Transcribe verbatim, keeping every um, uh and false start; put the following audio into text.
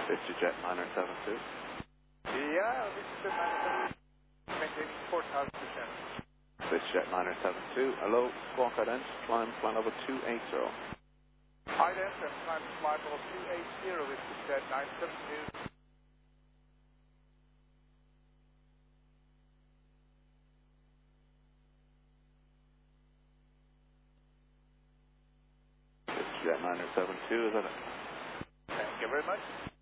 VistaJet niner seven two. Yeah, VistaJet niner seven two. Maintaining four thousand percent. VistaJet niner seven two. Hello, squawk ident, climb flight level two eight zero. Ident and climb flight level two eight zero, VistaJet niner seven two. VistaJet niner seven two, is that it? Thank you very much.